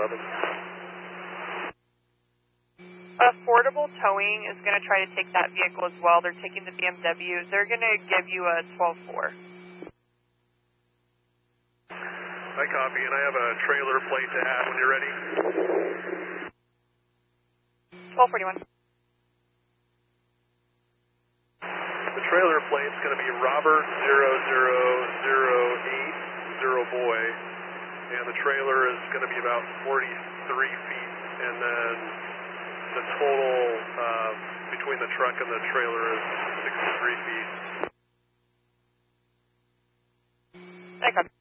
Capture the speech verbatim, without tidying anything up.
eleven. Affordable Towing is going to try to take that vehicle as well. They're taking the B M W. They're going to give you a twelve four. I copy, and I have a trailer plate to add when you're ready. twelve forty-one. The trailer plate's going to be Robert zero zero zero eight zero boy, and the trailer is going to be about forty-three feet, and then the total uh, between the truck and the trailer is sixty-three feet. I copy.